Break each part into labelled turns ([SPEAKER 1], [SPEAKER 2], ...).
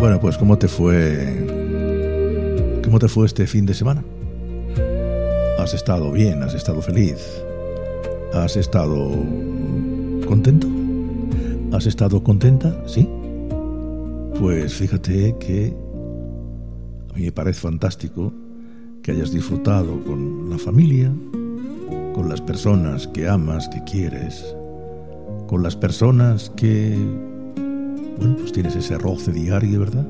[SPEAKER 1] Bueno, pues ¿cómo te fue este fin de semana? ¿Has estado bien? ¿Has estado feliz? ¿Has estado contento? ¿Has estado contenta? ¿Sí? Pues fíjate que a mí me parece fantástico que hayas disfrutado con la familia, con las personas que amas, que quieres, con las personas que, bueno, pues tienes ese roce diario, ¿verdad?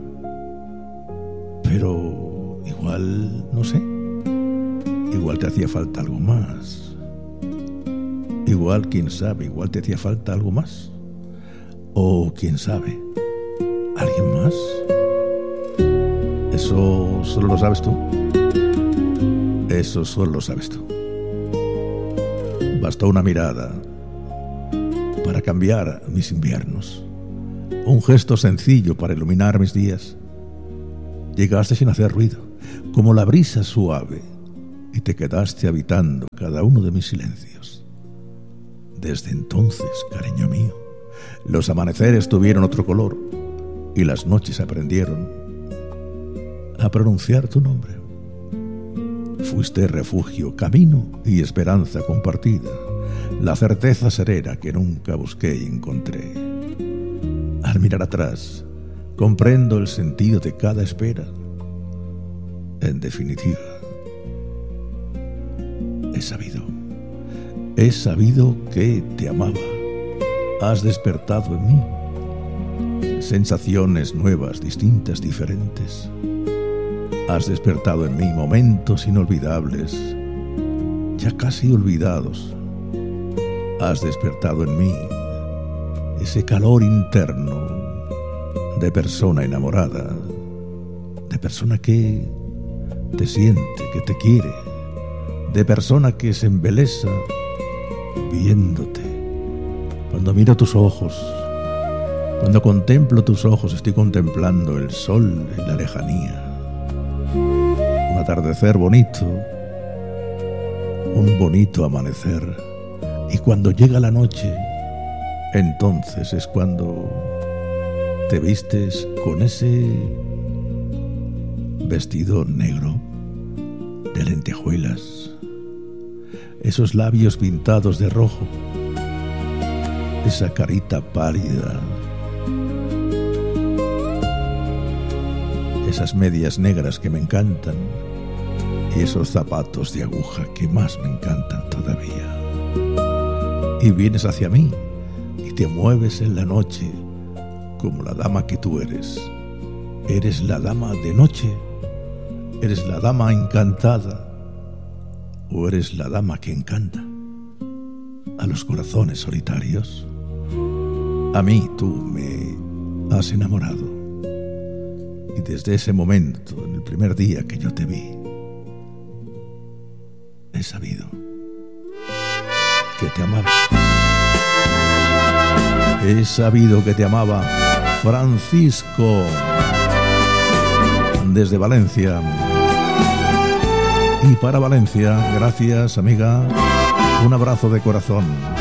[SPEAKER 1] Pero igual, no sé, igual te hacía falta algo más. Igual, quién sabe, igual te hacía falta algo más. O quién sabe, ¿alguien más? Eso solo lo sabes tú. Eso solo lo sabes tú. Bastó una mirada para cambiar mis inviernos, un gesto sencillo para iluminar mis días. Llegaste sin hacer ruido, como la brisa suave, y te quedaste habitando cada uno de mis silencios. Desde entonces, cariño mío, los amaneceres tuvieron otro color y las noches aprendieron a pronunciar tu nombre. Fuiste refugio, camino y esperanza compartida, la certeza serena que nunca busqué y encontré. Al mirar atrás, comprendo el sentido de cada espera. En definitiva, he sabido que te amaba. Has despertado en mí sensaciones nuevas, distintas, diferentes. Has despertado en mí momentos inolvidables, ya casi olvidados. Has despertado en mí ese calor interno de persona enamorada, de persona que te siente, que te quiere, de persona que se embelesa viéndote. Cuando miro tus ojos, cuando contemplo tus ojos, estoy contemplando el sol en la lejanía. Un atardecer bonito, un bonito amanecer. Y cuando llega la noche, entonces es cuando te vistes con ese vestido negro de lentejuelas, esos labios pintados de rojo, esa carita pálida, esas medias negras que me encantan y esos zapatos de aguja que más me encantan todavía. Y vienes hacia mí y te mueves en la noche como la dama que tú eres. Eres la dama de noche, eres la dama encantada, o eres la dama que encanta a los corazones solitarios. A mí tú me has enamorado, y desde ese momento, en el primer día que yo te vi, he sabido que te amaba. He sabido que te amaba. Francisco, desde Valencia. Y para Valencia, gracias, amiga. Un abrazo de corazón.